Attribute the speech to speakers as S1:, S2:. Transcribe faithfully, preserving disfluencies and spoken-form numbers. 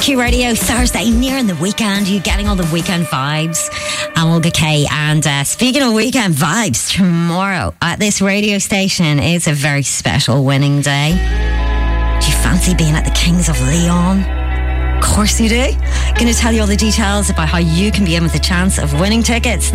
S1: Q Radio, Thursday, nearing the weekend. You getting all the weekend vibes? I'm Olga Kay. And uh, speaking of weekend vibes, tomorrow at this radio station is a very special winning day. Do you fancy being at the Kings of Leon? Of course you do. Going to tell you all the details about how you can be in with a chance of winning tickets.